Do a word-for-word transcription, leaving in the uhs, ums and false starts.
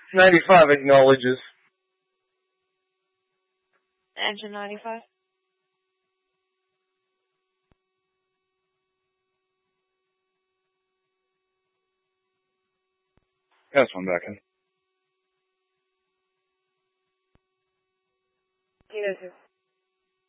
ninety-five acknowledges. Engine ninety-five. Pass one back in. Kilo two.